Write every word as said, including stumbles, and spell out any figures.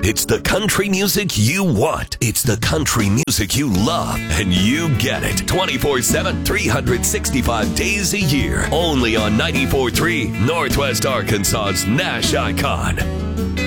It's the country music you want. It's the country music you love. And you get it twenty-four seven, three hundred sixty-five days a year. Only on ninety-four point three Northwest Arkansas's Nash Icon.